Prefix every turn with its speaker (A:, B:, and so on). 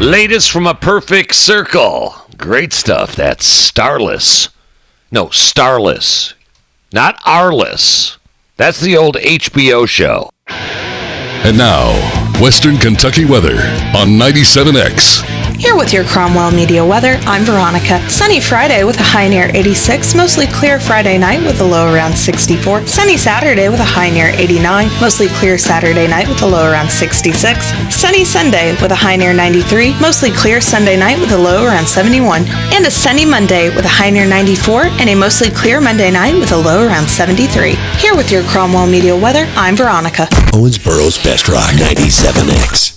A: Latest from A Perfect Circle. Great stuff. That's Starless. No, Starless. Not Arless. That's the old HBO show.
B: And now, Western Kentucky weather on 97X.
C: Here with your Cromwell Media weather, I'm Veronica. Sunny Friday with a high near 86. Mostly clear Friday night with a low around 64. Sunny Saturday with a high near 89. Mostly clear Saturday night with a low around 66. Sunny Sunday with a high near 93. Mostly clear Sunday night with a low around 71. And a sunny Monday with a high near 94. And a mostly clear Monday night with a low around 73. Here with your Cromwell Media weather, I'm Veronica.
D: Owensboro's Best Rock 97X.